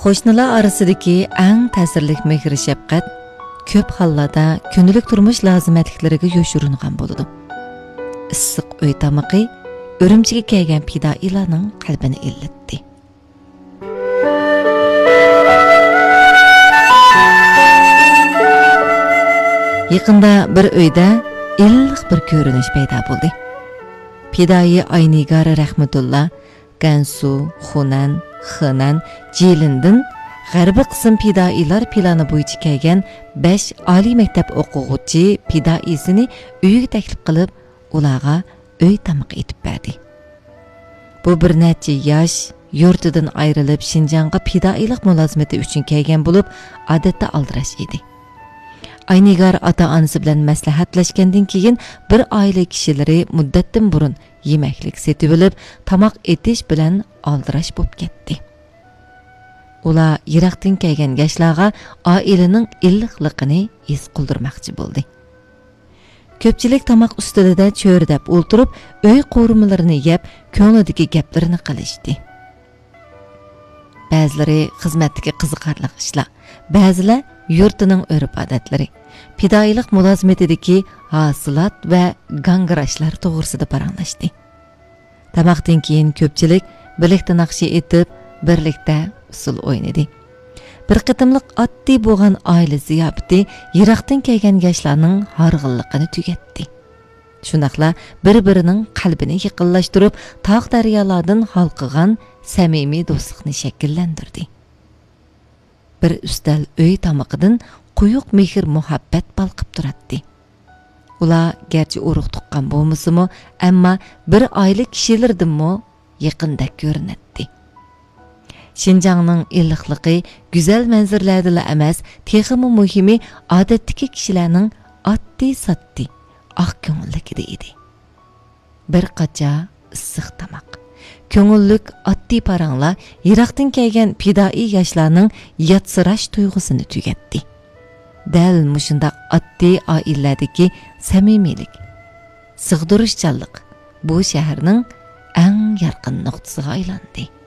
Qo'shnilar orasidagi eng ta'sirli mehr shafqat ko'p hollarda kundalik turmush lozimatliklariga yoshiringan bo'ladi. Issiq uy tamoqi Urumchiga kelgan fidoilarning qalbini illatdi. Yaqinda bir uyda illiq bir ko'rinish paydo bo'ldi. Fidoi Aynigar rahmatulloh Gansu, Xunan, Xinan, Jilindin g'arbiy qism fidoilar plani bo'yicha kelgan 5 oliy maktab o'quvchi fidoisini uyiga taklif qilib, ularga uy tamoq etib berdi. Bu bir necha yosh yurtidan ayrilib Shinjongga fidoilik mulozimati uchun kelgan bo'lib, odatda aldirash edi. Aynigar ota-onasi bilan maslahatlashgandan keyin bir oila kishilari muddatdan burun yemaklik setib olib, tamoq etish bilan aldirash bo'lib ketdi. Ular Iroqdan kelgan yoshlarga oilaning illiqligini his qildirmoqchi bo'ldi. Ko'pchilik tamoq ustida cho'rdab o'ltirib, uy qo'rimalarini yeb, ko'nglidagi gaplarini qilishdi. Ba'zilari xizmatdagi qiziqarli ishlar, ba'zilar yurtining urf-odatlari, fidoilik mulozimatidagi hasilat va gangrashlar to'g'risida paranglashdi. Tamoqdan keyin ko'pchilik birlikda naqshi etib, birlikda usul o'ynadi. Bir qitimliq oddiy bo'lgan oila ziyofati Iroqdan kelgan yoshlarning harg'inligini tugatdi. Shunaqla bir-birining qalbini yaqinlashtirib, tog' daryolardan halqigan samimiy do'stlikni shakllantirdi. Bir ustal uy tamoqidan quyuq mehr muhabbat balqib turadi. Ular garchi urug' tuqqan bo'lmasa-mu, ammo bir oila kishilardanmi yaqindek ko'rinadi. Shinjongning illiqligi go'zal manzaralarda emas, texmi muhimi odatdagi kishilarning oddiy-sotti, oq ko'ngilligida edi. Bir qacha issiq tamoq, ko'ngillik oddiy paranglar Iroqdan kelgan fidoi yoshlarning yatsirash tuyg'usini tugatdi. Dal mushundaq oddiy oilalardagi samimiylik, sig'dirishchanlik bu shaharning eng yorqin nuqtasiga aylandi.